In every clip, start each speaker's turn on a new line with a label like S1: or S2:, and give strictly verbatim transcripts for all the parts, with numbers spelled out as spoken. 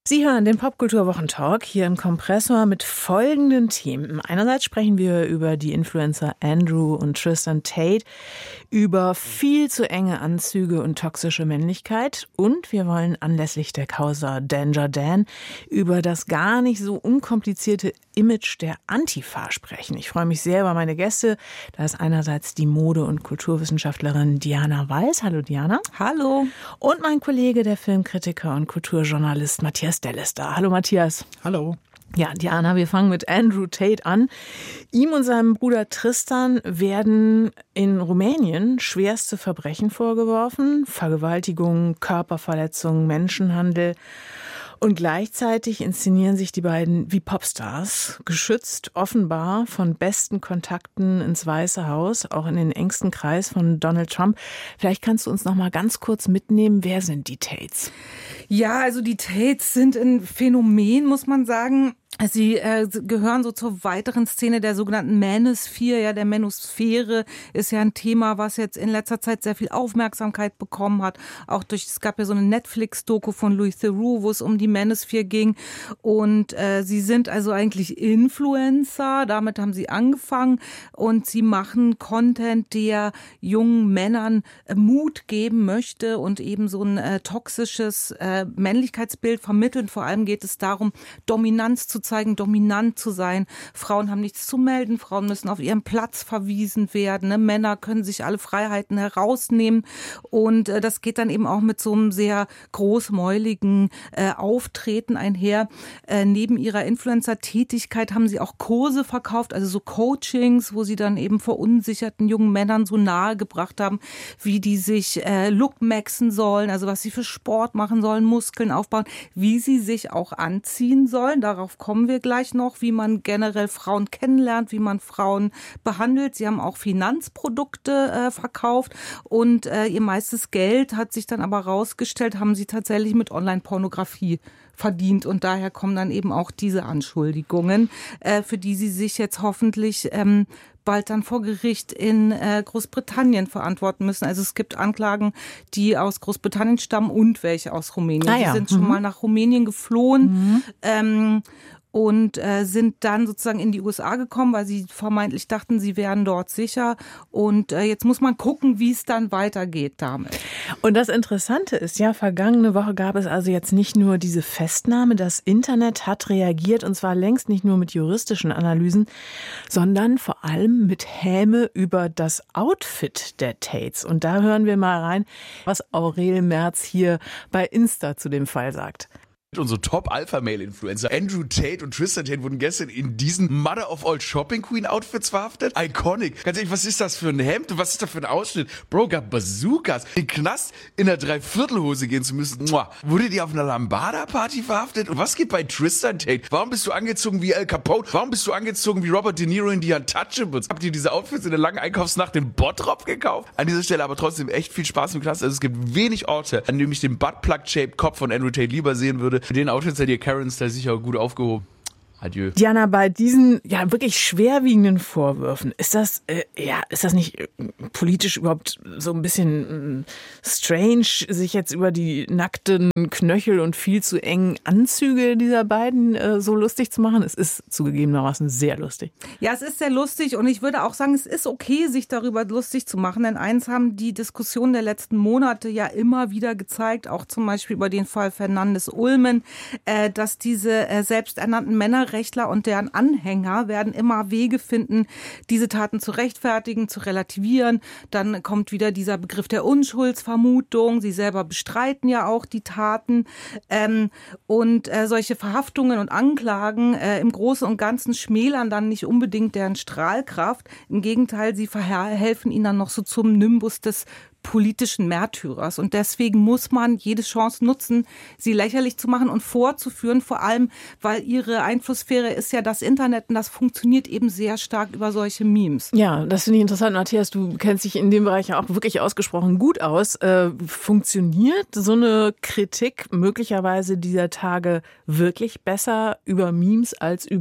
S1: Sie hören den Popkultur-Wochentalk hier im Kompressor mit folgenden Themen. Einerseits sprechen wir über die Influencer Andrew und Tristan Tate, über viel zu enge Anzüge und toxische Männlichkeit. Und wir wollen anlässlich der Causa Danger Dan über das gar nicht so unkomplizierte Image der Antifa sprechen. Ich freue mich sehr über meine Gäste. Da ist einerseits die Mode- und Kulturwissenschaftlerin Diana Weiß. Hallo Diana.
S2: Hallo.
S1: Und mein Kollege, der Filmkritiker und Kulturjournalist Matthias Delles da. Hallo Matthias.
S3: Hallo.
S1: Ja, Diana, wir fangen mit Andrew Tate an. Ihm und seinem Bruder Tristan werden in Rumänien schwerste Verbrechen vorgeworfen. Vergewaltigung, Körperverletzung, Menschenhandel. Und gleichzeitig inszenieren sich die beiden wie Popstars, geschützt offenbar von besten Kontakten ins Weiße Haus, auch in den engsten Kreis von Donald Trump. Vielleicht kannst du uns noch mal ganz kurz mitnehmen, wer sind die Tates?
S2: Ja, also die Tates sind ein Phänomen, muss man sagen. Sie äh, gehören so zur weiteren Szene der sogenannten Manosphere. Ja, der Manosphäre ist ja ein Thema, was jetzt in letzter Zeit sehr viel Aufmerksamkeit bekommen hat. Auch durch, es gab ja so eine Netflix-Doku von Louis Theroux, wo es um die Manosphere ging. Und äh, sie sind also eigentlich Influencer. Damit haben sie angefangen. Und sie machen Content, der jungen Männern äh, Mut geben möchte und eben so ein äh, toxisches äh, Männlichkeitsbild vermitteln. Vor allem geht es darum, Dominanz zu zeigen, dominant zu sein. Frauen haben nichts zu melden, Frauen müssen auf ihren Platz verwiesen werden. Ne? Männer können sich alle Freiheiten herausnehmen. Und äh, das geht dann eben auch mit so einem sehr großmäuligen äh, Auftreten einher. Äh, neben ihrer Influencer-Tätigkeit haben sie auch Kurse verkauft, also so Coachings, wo sie dann eben verunsicherten jungen Männern so nahe gebracht haben, wie die sich äh, lookmaxen sollen, also was sie für Sport machen sollen, Muskeln aufbauen, wie sie sich auch anziehen sollen. Darauf kommen wir gleich noch, wie man generell Frauen kennenlernt, wie man Frauen behandelt. Sie haben auch Finanzprodukte äh, verkauft und äh, ihr meistes Geld hat sich dann aber rausgestellt, haben sie tatsächlich mit Online-Pornografie verdient und daher kommen dann eben auch diese Anschuldigungen, äh, für die sie sich jetzt hoffentlich ähm, bald dann vor Gericht in äh, Großbritannien verantworten müssen. Also es gibt Anklagen, die aus Großbritannien stammen und welche aus Rumänien.
S1: Ah, ja.
S2: Die sind schon
S1: mhm.
S2: mal nach Rumänien geflohen.
S1: Mhm.
S2: Ähm, und äh, sind dann sozusagen in die U S A gekommen, weil sie vermeintlich dachten, sie wären dort sicher. Und äh, jetzt muss man gucken, wie es dann weitergeht damit.
S1: Und das Interessante ist ja, vergangene Woche gab es also jetzt nicht nur diese Festnahme, das Internet hat reagiert und zwar längst nicht nur mit juristischen Analysen, sondern vor allem mit Häme über das Outfit der Tates. Und da hören wir mal rein, was Aurel Merz hier bei Insta zu dem Fall sagt.
S3: Unsere Top-Alpha-Male-Influencer Andrew Tate und Tristan Tate wurden gestern in diesen Mother-of-All-Shopping-Queen-Outfits verhaftet. Iconic. Ganz ehrlich, was ist das für ein Hemd und was ist das für ein Ausschnitt? Bro, gab Bazookas. In den Knast in einer Dreiviertelhose gehen zu müssen. Mua. Wurde die auf einer Lambada-Party verhaftet? Und was geht bei Tristan Tate? Warum bist du angezogen wie Al Capone? Warum bist du angezogen wie Robert De Niro in The Untouchables? Habt ihr diese Outfits in der langen Einkaufsnacht in Bottrop gekauft? An dieser Stelle aber trotzdem echt viel Spaß im Knast. Also es gibt wenig Orte, an denen ich den Butt-Plug-Shaped-Kopf von Andrew Tate lieber sehen würde. Für den Outfits seid ihr Karens da sicher gut aufgehoben. Adieu.
S1: Diana, bei diesen ja wirklich schwerwiegenden Vorwürfen, ist das äh, ja ist das nicht äh, politisch überhaupt so ein bisschen äh, strange, sich jetzt über die nackten Knöchel und viel zu engen Anzüge dieser beiden äh, so lustig zu machen? Es ist zugegebenermaßen sehr lustig.
S2: Ja, es ist sehr lustig und ich würde auch sagen, es ist okay, sich darüber lustig zu machen, denn eins haben die Diskussionen der letzten Monate ja immer wieder gezeigt, auch zum Beispiel über den Fall Fernandes Ulmen, äh, dass diese äh, selbsternannten Männer Rechtler und deren Anhänger werden immer Wege finden, diese Taten zu rechtfertigen, zu relativieren. Dann kommt wieder dieser Begriff der Unschuldsvermutung. Sie selber bestreiten ja auch die Taten. Ähm, und äh, solche Verhaftungen und Anklagen äh, im Großen und Ganzen schmälern dann nicht unbedingt deren Strahlkraft. Im Gegenteil, sie verhelfen ihnen dann noch so zum Nimbus des politischen Märtyrers. Und deswegen muss man jede Chance nutzen, sie lächerlich zu machen und vorzuführen, vor allem, weil ihre Einflusssphäre ist ja das Internet und das funktioniert eben sehr stark über solche Memes.
S1: Ja, das finde ich interessant. Matthias, du kennst dich in dem Bereich ja auch wirklich ausgesprochen gut aus. Äh, funktioniert so eine Kritik möglicherweise dieser Tage wirklich besser über Memes als über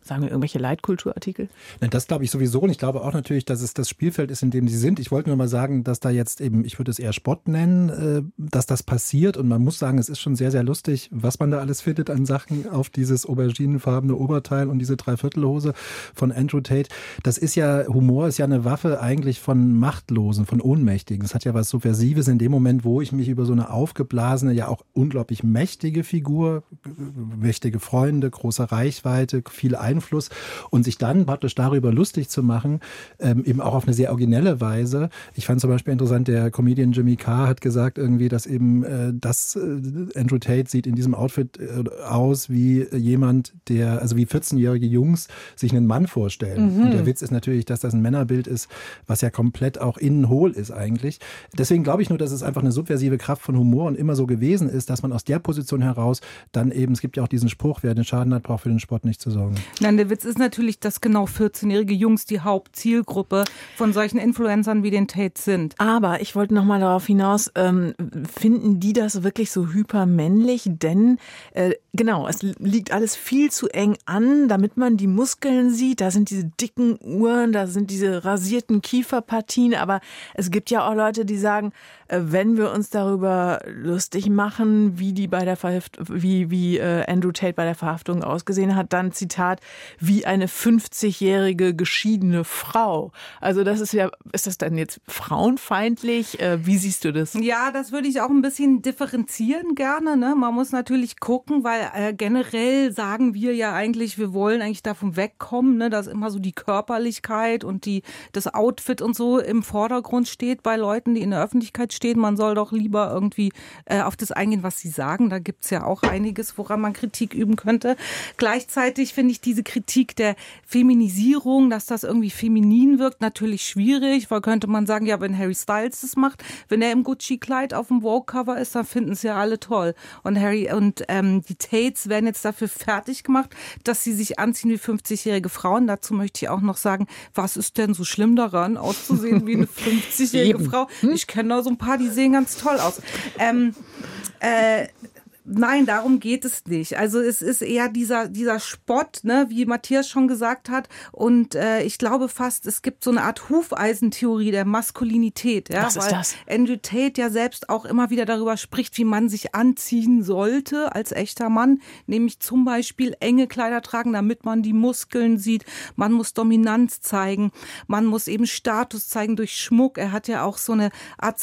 S1: sagen wir irgendwelche Leitkulturartikel?
S4: Das glaube ich sowieso und ich glaube auch natürlich, dass es das Spielfeld ist, in dem sie sind. Ich wollte nur mal sagen, dass da jetzt eben, ich würde es eher Spott nennen, dass das passiert und man muss sagen, es ist schon sehr, sehr lustig, was man da alles findet an Sachen auf dieses auberginenfarbene Oberteil und diese Dreiviertelhose von Andrew Tate. Das ist ja, Humor ist ja eine Waffe eigentlich von Machtlosen, von Ohnmächtigen. Es hat ja was Subversives in dem Moment, wo ich mich über so eine aufgeblasene, ja auch unglaublich mächtige Figur, mächtige Freunde, große Reichweite, viel Einfluss und sich dann praktisch darüber lustig zu machen, ähm, eben auch auf eine sehr originelle Weise. Ich fand zum Beispiel interessant, der Comedian Jimmy Carr hat gesagt irgendwie, dass eben äh, das äh, Andrew Tate sieht in diesem Outfit äh, aus wie jemand, der, also wie vierzehnjährige Jungs sich einen Mann vorstellen. Mhm. Und der Witz ist natürlich, dass das ein Männerbild ist, was ja komplett auch innen hohl ist eigentlich. Deswegen glaube ich nur, dass es einfach eine subversive Kraft von Humor und immer so gewesen ist, dass man aus der Position heraus dann eben, es gibt ja auch diesen Spruch, wer den Schaden hat, braucht für den Spott nicht zu sorgen.
S2: Nein, der Witz ist natürlich, dass genau vierzehnjährige Jungs die Hauptzielgruppe von solchen Influencern wie den Tate sind.
S1: Aber ich wollte noch mal darauf hinaus, ähm, finden die das wirklich so hypermännlich? Denn äh, genau, es liegt alles viel zu eng an, damit man die Muskeln sieht. Da sind diese dicken Uhren, da sind diese rasierten Kieferpartien. Aber es gibt ja auch Leute, die sagen, äh, wenn wir uns darüber lustig machen, wie die bei der Verhaft- wie, wie äh, Andrew Tate bei der Verhaftung ausgesehen hat, dann Zitat, wie eine fünfzigjährige geschiedene Frau. Also das ist ja, ist das dann jetzt frauenfeindlich? Äh, wie siehst du das?
S2: Ja, das würde ich auch ein bisschen differenzieren gerne. Ne? Man muss natürlich gucken, weil äh, generell sagen wir ja eigentlich, wir wollen eigentlich davon wegkommen, ne? Dass immer so die Körperlichkeit und die, das Outfit und so im Vordergrund steht bei Leuten, die in der Öffentlichkeit stehen. Man soll doch lieber irgendwie äh, auf das eingehen, was sie sagen. Da gibt's ja auch einiges, woran man Kritik üben könnte. Gleichzeitig finde ich diese Kritik der Feminisierung, dass das irgendwie feminin wirkt, natürlich schwierig, weil könnte man sagen, ja, wenn Harry Styles das macht, wenn er im Gucci-Kleid auf dem Vogue-Cover ist, dann finden es ja alle toll. Und Harry und ähm, die Tates werden jetzt dafür fertig gemacht, dass sie sich anziehen wie fünfzigjährige Frauen. Dazu möchte ich auch noch sagen, was ist denn so schlimm daran, auszusehen wie eine fünfzigjährige Frau? Ich kenne da so ein paar, die sehen ganz toll aus. Ähm, äh, Nein, darum geht es nicht. Also es ist eher dieser dieser Spott, ne, wie Matthias schon gesagt hat. Und äh, ich glaube fast, es gibt so eine Art Hufeisentheorie der Maskulinität. Ja,
S1: was ist
S2: weil
S1: das?
S2: Andrew Tate ja selbst auch immer wieder darüber spricht, wie man sich anziehen sollte als echter Mann. Nämlich zum Beispiel enge Kleider tragen, damit man die Muskeln sieht. Man muss Dominanz zeigen. Man muss eben Status zeigen durch Schmuck. Er hat ja auch so eine Art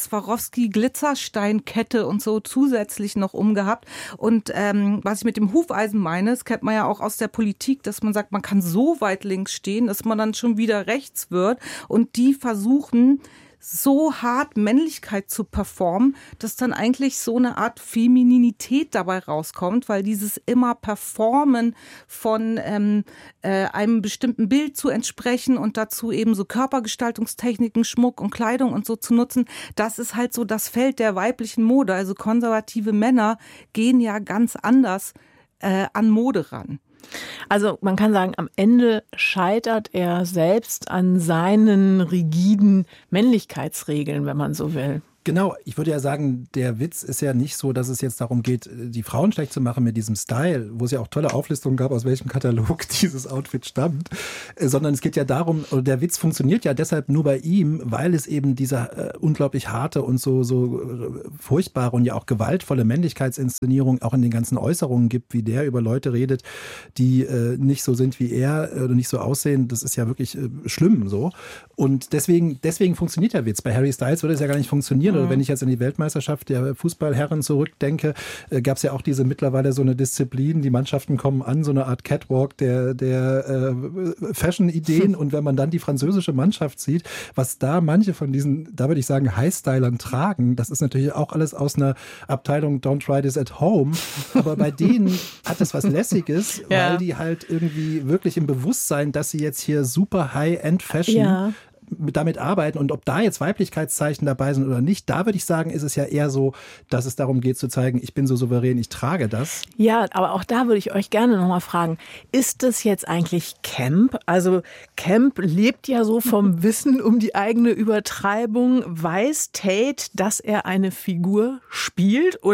S2: Swarovski-Glitzersteinkette und so zusätzlich noch umgehabt. Und ähm, was ich mit dem Hufeisen meine, das kennt man ja auch aus der Politik, dass man sagt, man kann so weit links stehen, dass man dann schon wieder rechts wird. Und die versuchen so hart Männlichkeit zu performen, dass dann eigentlich so eine Art Femininität dabei rauskommt, weil dieses immer Performen von ähm, äh, einem bestimmten Bild zu entsprechen und dazu eben so Körpergestaltungstechniken, Schmuck und Kleidung und so zu nutzen, das ist halt so das Feld der weiblichen Mode. Also konservative Männer gehen ja ganz anders äh, an Mode ran.
S1: Also man kann sagen, am Ende scheitert er selbst an seinen rigiden Männlichkeitsregeln, wenn man so will.
S4: Genau, ich würde ja sagen, der Witz ist ja nicht so, dass es jetzt darum geht, die Frauen schlecht zu machen mit diesem Style, wo es ja auch tolle Auflistungen gab, aus welchem Katalog dieses Outfit stammt, sondern es geht ja darum, der Witz funktioniert ja deshalb nur bei ihm, weil es eben diese äh, unglaublich harte und so, so äh, furchtbare und ja auch gewaltvolle Männlichkeitsinszenierung auch in den ganzen Äußerungen gibt, wie der über Leute redet, die äh, nicht so sind wie er oder nicht so aussehen. Das ist ja wirklich äh, schlimm so. Und deswegen, deswegen funktioniert der Witz. Bei Harry Styles würde es ja gar nicht funktionieren. Oder wenn ich jetzt an die Weltmeisterschaft der Fußballherren zurückdenke, äh, gab es ja auch diese mittlerweile so eine Disziplin, die Mannschaften kommen an, so eine Art Catwalk der, der äh, Fashion-Ideen. Und wenn man dann die französische Mannschaft sieht, was da manche von diesen, da würde ich sagen, Highstylern tragen, das ist natürlich auch alles aus einer Abteilung Don't Try This at Home. Aber bei denen hat es was Lässiges, ja, weil die halt irgendwie wirklich im Bewusstsein, dass sie jetzt hier super High-End-Fashion ja. damit arbeiten und ob da jetzt Weiblichkeitszeichen dabei sind oder nicht, da würde ich sagen, ist es ja eher so, dass es darum geht zu zeigen, ich bin so souverän, ich trage das.
S1: Ja, aber auch da würde ich euch gerne nochmal fragen, ist das jetzt eigentlich Camp? Also Camp lebt ja so vom Wissen um die eigene Übertreibung. Weiß Tate, dass er eine Figur spielt oder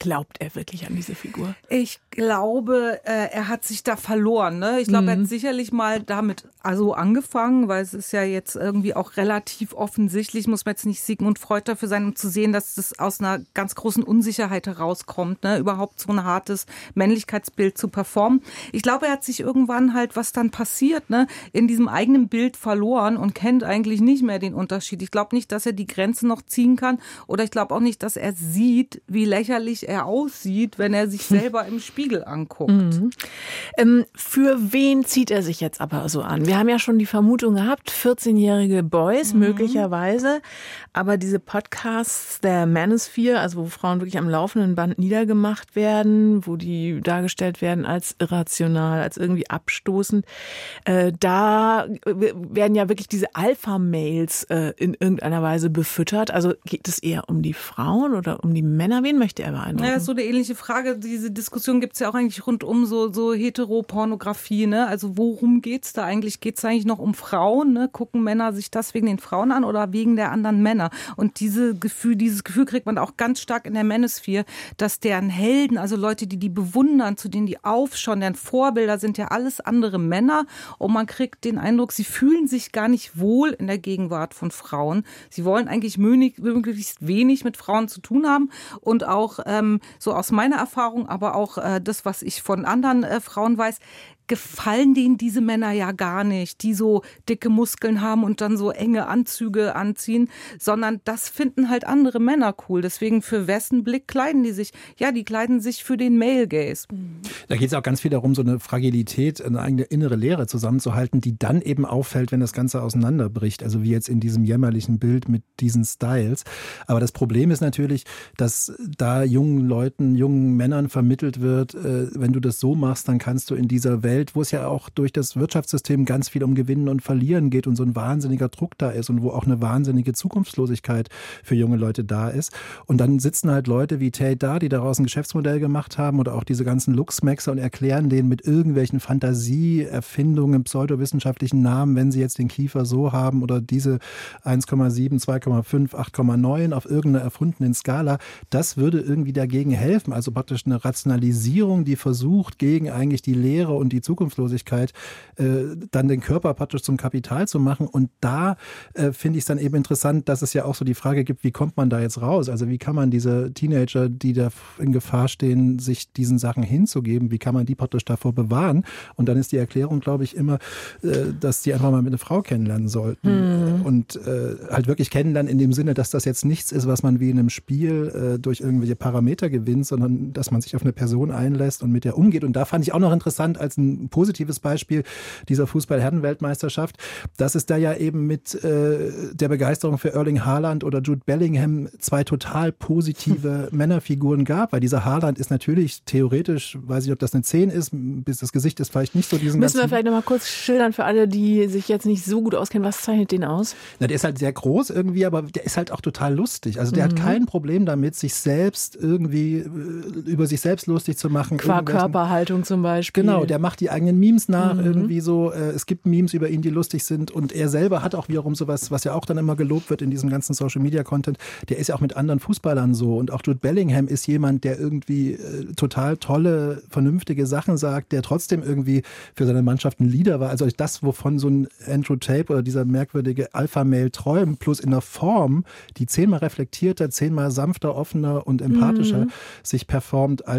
S1: glaubt er wirklich an diese Figur?
S2: Ich glaube, äh, er hat sich da verloren. Ne? Ich glaube,
S1: Mhm.
S2: er hat sicherlich mal damit also angefangen, weil es ist ja jetzt irgendwie auch relativ offensichtlich, muss man jetzt nicht Sigmund Freud dafür sein, um zu sehen, dass das aus einer ganz großen Unsicherheit herauskommt, ne? Überhaupt so ein hartes Männlichkeitsbild zu performen. Ich glaube, er hat sich irgendwann halt, was dann passiert, ne, in diesem eigenen Bild verloren und kennt eigentlich nicht mehr den Unterschied. Ich glaube nicht, dass er die Grenze noch ziehen kann oder ich glaube auch nicht, dass er sieht, wie lächerlich er aussieht, wenn er sich selber im Spiegel anguckt.
S1: Mhm. Ähm, für wen zieht er sich jetzt aber so an? Wir haben ja schon die Vermutung gehabt, vierzehnjährige Boys mhm. möglicherweise, aber diese Podcasts der Manosphere, also wo Frauen wirklich am laufenden Band niedergemacht werden, wo die dargestellt werden als irrational, als irgendwie abstoßend, äh, da werden ja wirklich diese Alpha-Mails äh, in irgendeiner Weise befüttert. Also geht es eher um die Frauen oder um die Männer? Wen möchte er beeindrucken?
S2: Ja, ist so eine ähnliche Frage. Diese Diskussion gibt es ja auch eigentlich rund um so, so Heteropornografie. Ne? Also worum geht's da eigentlich? Geht's eigentlich noch um Frauen? Ne? Gucken Männer sich das wegen den Frauen an oder wegen der anderen Männer? Und diese Gefühl, dieses Gefühl kriegt man auch ganz stark in der Manosphere, dass deren Helden, also Leute, die die bewundern, zu denen die aufschauen, deren Vorbilder sind ja alles andere Männer. Und man kriegt den Eindruck, sie fühlen sich gar nicht wohl in der Gegenwart von Frauen. Sie wollen eigentlich möglichst wenig mit Frauen zu tun haben. Und auch ähm, so aus meiner Erfahrung, aber auch äh, das, was ich von anderen äh, Frauen weiß, gefallen denen diese Männer ja gar nicht, die so dicke Muskeln haben und dann so enge Anzüge anziehen, sondern das finden halt andere Männer cool. Deswegen für wessen Blick kleiden die sich? Ja, die kleiden sich für den Male Gaze.
S4: Da geht es auch ganz viel darum, so eine Fragilität, eine eigene innere Leere zusammenzuhalten, die dann eben auffällt, wenn das Ganze auseinanderbricht. Also wie jetzt in diesem jämmerlichen Bild mit diesen Styles. Aber das Problem ist natürlich, dass da jungen Leuten, jungen Männern vermittelt wird, äh, wenn du das so machst, dann kannst du in dieser Welt, wo es ja auch durch das Wirtschaftssystem ganz viel um Gewinnen und Verlieren geht und so ein wahnsinniger Druck da ist und wo auch eine wahnsinnige Zukunftslosigkeit für junge Leute da ist. Und dann sitzen halt Leute wie Tate da, die daraus ein Geschäftsmodell gemacht haben oder auch diese ganzen Luxmaxer und erklären denen mit irgendwelchen Fantasieerfindungen, pseudowissenschaftlichen Namen, wenn sie jetzt den Kiefer so haben oder diese eins Komma sieben, zwei Komma fünf, acht Komma neun auf irgendeiner erfundenen Skala. Das würde irgendwie dagegen helfen. Also praktisch eine Rationalisierung, die versucht, gegen eigentlich die Lehre und die Zukunftslosigkeit äh, dann den Körper praktisch zum Kapital zu machen. Und da äh, finde ich es dann eben interessant, dass es ja auch so die Frage gibt, wie kommt man da jetzt raus? Also wie kann man diese Teenager, die da in Gefahr stehen, sich diesen Sachen hinzugeben, wie kann man die praktisch davor bewahren? Und dann ist die Erklärung, glaube ich, immer, äh, dass die einfach mal mit einer Frau kennenlernen sollten. Hm. Und äh, halt wirklich kennenlernen in dem Sinne, dass das jetzt nichts ist, was man wie in einem Spiel äh, durch irgendwelche Parameter gewinnt, sondern dass man sich auf eine Person einlässt und mit der umgeht. Und da fand ich auch noch interessant als ein positives Beispiel dieser Fußball-Herren-Weltmeisterschaft, dass es da ja eben mit äh, der Begeisterung für Erling Haaland oder Jude Bellingham zwei total positive hm. Männerfiguren gab, weil dieser Haaland ist natürlich theoretisch, weiß ich, ob das eine zehn ist, bis das Gesicht ist vielleicht nicht so diesen
S1: Müssen wir
S4: ganzen,
S1: vielleicht noch mal kurz schildern für alle, die sich jetzt nicht so gut auskennen, was zeichnet den aus?
S4: Na, der ist halt sehr groß irgendwie, aber der ist halt auch total lustig. Also der
S1: mhm.
S4: hat kein Problem damit, sich selbst irgendwie äh, über sich selbst lustig zu machen.
S1: Qua Körperhaltung zum Beispiel.
S4: Genau, der macht die eigenen Memes nach,
S1: mhm.
S4: irgendwie so. Äh, es gibt Memes über ihn, die lustig sind und er selber hat auch wiederum sowas, was ja auch dann immer gelobt wird in diesem ganzen Social-Media-Content. Der ist ja auch mit anderen Fußballern so und auch Jude Bellingham ist jemand, der irgendwie äh, total tolle, vernünftige Sachen sagt, der trotzdem irgendwie für seine Mannschaft ein Leader war. Also das, wovon so ein Andrew Tate oder dieser merkwürdige Alpha-Male träumt, plus in einer Form, die zehnmal reflektierter, zehnmal sanfter, offener und empathischer mhm. sich performt als